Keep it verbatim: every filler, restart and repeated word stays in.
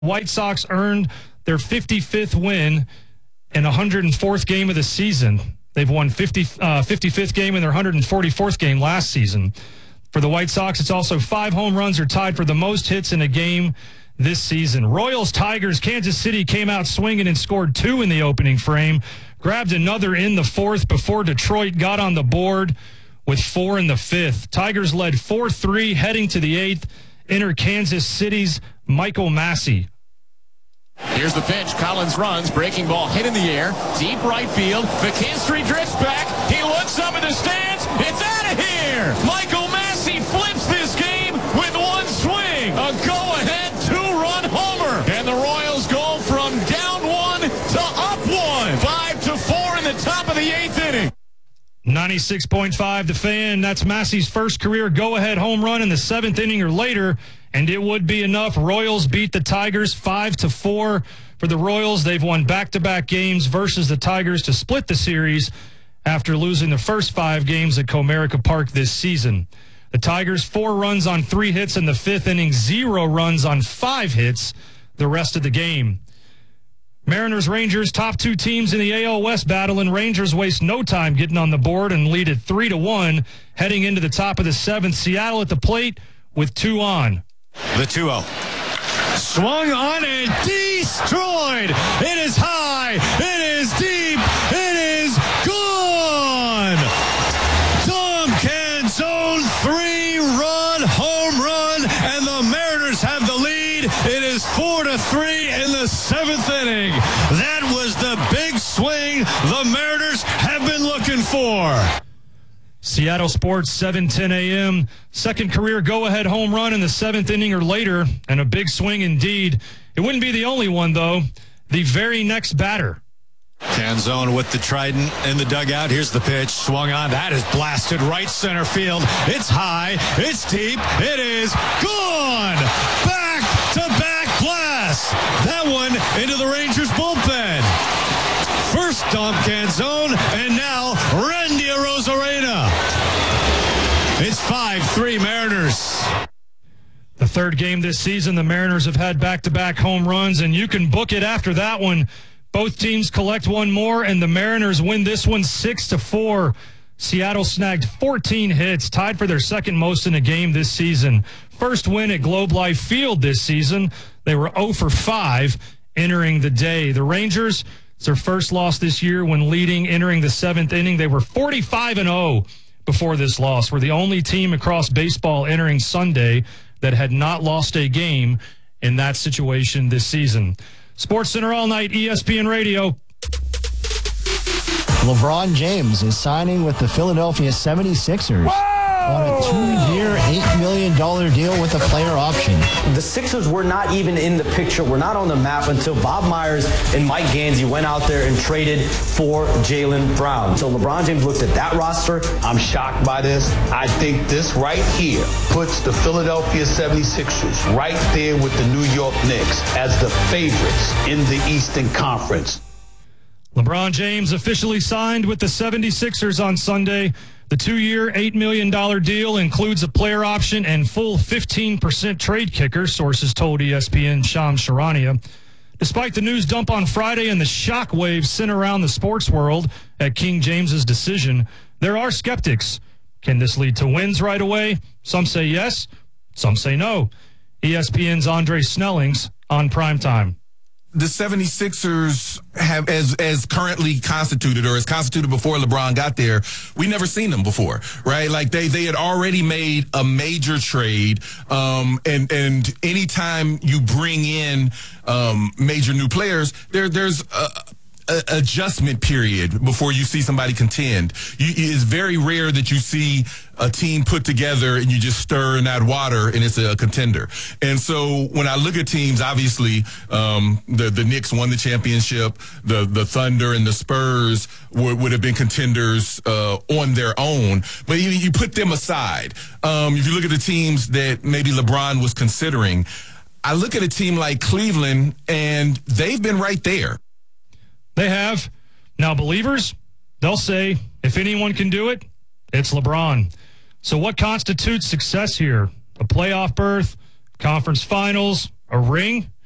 White Sox earned their fifty-fifth win in one hundred fourth game of the season. They've won fifty, uh, fifty-fifth game in their one hundred forty-fourth game last season. For the White Sox, it's also five home runs are tied for the most hits in a game this season. Royals, Tigers, Kansas City came out swinging and scored two in the opening frame, grabbed another in the fourth before Detroit got on the board with four in the fifth. Tigers led four three heading to the eighth. Enter Kansas City's Michael Massey. Here's the pitch. Collins runs. Breaking ball hit in the air. Deep right field. McKinstry drifts back. He looks up in the stands. It's out of here. Michael Massey flips this game with one swing. A go-ahead two-run homer. And the Royals go from down one to up one. Five to four in the top of the eighth inning. ninety-six point five The Fan. That's Massey's first career go-ahead home run in the seventh inning or later, and it would be enough. Royals beat the Tigers five to four. For the Royals, they've won back-to-back games versus the Tigers to split the series after losing the first five games at Comerica Park this season. The Tigers, four runs on three hits in the fifth inning, zero runs on five hits the rest of the game. Mariners, Rangers, top two teams in the A L West battle, and Rangers waste no time getting on the board and lead it three to one heading into the top of the seventh. Seattle at the plate with two on. The two oh. Swung on and destroyed. It is high. It is deep. It is gone. Dom Canzone, three-run home run, and the Mariners have the lead. It is four to three in the seventh inning. That was the big swing the Mariners have been looking for. Seattle Sports, seven ten a.m. Second career go-ahead home run in the seventh inning or later, and a big swing indeed. It wouldn't be the only one, though. The very next batter. Canzone with the trident in the dugout. Here's the pitch. Swung on. That is blasted right center field. It's high. It's deep. It is gone. Back-to-back blast. That one into the Rangers bullpen. First Dom Canzone, and now Randy Arozarena. It's five three Mariners. The third game this season, the Mariners have had back-to-back home runs, and you can book it after that one. Both teams collect one more, and the Mariners win this one six to four. Seattle snagged fourteen hits, tied for their second most in a game this season. First win at Globe Life Field this season. They were oh for five entering the day. The Rangers, it's their first loss this year when leading entering the seventh inning. They were forty-five and oh before this loss. We're the only team across baseball entering Sunday that had not lost a game in that situation this season. Sports Center all night, E S P N Radio. LeBron James is signing with the Philadelphia seventy-sixers. Whoa! On a two-year, eight million dollars deal with a player option. The Sixers were not even in the picture, were not on the map until Bob Myers and Mike Gansey went out there and traded for Jaylen Brown. So LeBron James looks at that roster. I'm shocked by this. I think this right here puts the Philadelphia seventy-sixers right there with the New York Knicks as the favorites in the Eastern Conference. LeBron James officially signed with the seventy-sixers on Sunday. The two-year, eight million dollars deal includes a player option and full fifteen percent trade kicker, sources told E S P N Shams Charania. Despite the news dump on Friday and the shockwaves sent around the sports world at King James's decision, there are skeptics. Can this lead to wins right away? Some say yes, some say no. E S P N's Andre Snellings on Primetime. The seventy-sixers have, as as currently constituted or as constituted before LeBron got there, we never seen them before, right? Like they they had already made a major trade, um, and and anytime you bring in um, major new players, there there's a, a adjustment period before you see somebody contend. You, it's very rare that you see a team put together and you just stir in that water and it's a contender. And so when I look at teams, obviously um, the the Knicks won the championship. The the Thunder and the Spurs would, would have been contenders uh, on their own. But you, you put them aside. Um, if you look at the teams that maybe LeBron was considering, I look at a team like Cleveland and they've been right there. They have. Now, believers, they'll say, if anyone can do it, it's LeBron. So what constitutes success here? A playoff berth, conference finals, a ring?